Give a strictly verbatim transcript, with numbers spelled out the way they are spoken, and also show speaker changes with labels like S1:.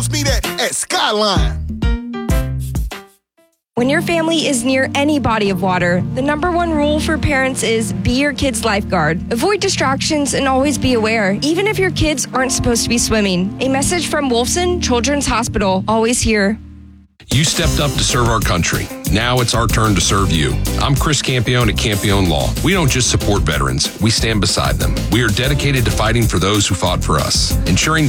S1: Pros meet at, at Skyline.
S2: When your family is near any body of water, the number one rule for parents is be your kid's lifeguard. Avoid distractions and always be aware, even if your kids aren't supposed to be swimming. A message from Wolfson Children's Hospital, always here.
S3: You stepped up to serve our country. Now it's our turn to serve you. I'm Chris Campione at Campione Law. We don't just support veterans, we stand beside them. We are dedicated to fighting for those who fought for us, ensuring